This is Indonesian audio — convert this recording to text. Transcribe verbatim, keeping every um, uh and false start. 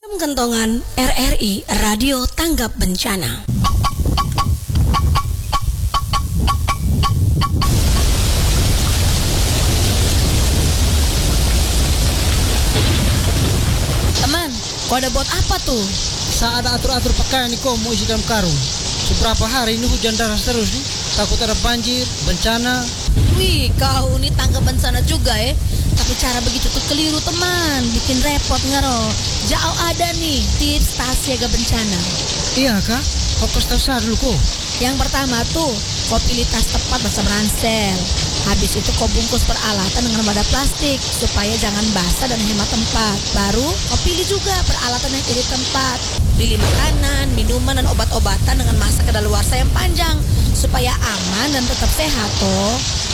Kentongan R R I Radio Tanggap Bencana. Teman, kau ada buat apa tuh? Saya ada atur-atur pakaian nih kok mau isi dalam karung. Seberapa hari ini hujan deras terus nih. Takut ada banjir, bencana. Wih, kau ini tanggap bencana juga ya. Tapi cara begitu tuh keliru teman, bikin repot ngaro. Jauh ada nih tips tas siaga bencana. Iya kak, kau kasih tahu saya dulu kok. Yang pertama tuh, kau pilih tas tepat bersama ransel. Habis itu kau bungkus peralatan dengan wadah plastik supaya jangan basah dan hemat tempat. Baru kau pilih juga peralatan yang irit tempat. Pilih makanan, minuman dan obat-obatan dengan masa kadaluarsa yang panjang supaya aman dan tetap sehat toh.